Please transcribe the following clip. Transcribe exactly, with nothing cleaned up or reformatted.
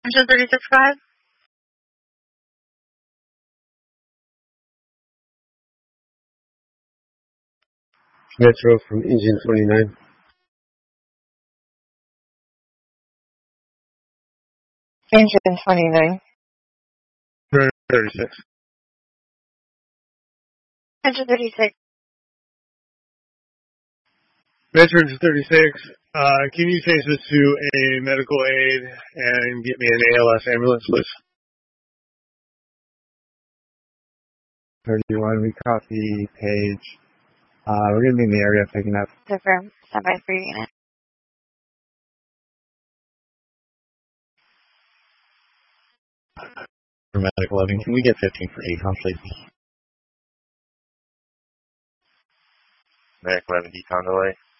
Engine thirty-six five. Metro from engine twenty-nine. Engine twenty-nine. thirty-six. Engine thirty-six. Metro engine thirty-six. Uh, can you change this to a medical aid and get me an A L S ambulance, please? thirty-one, we copy page. Uh, we're going to be in the area picking up. Confirm. Stand by for your unit. For medical eleven, can we get fifteen for decon, please? Medical eleven, decon delay.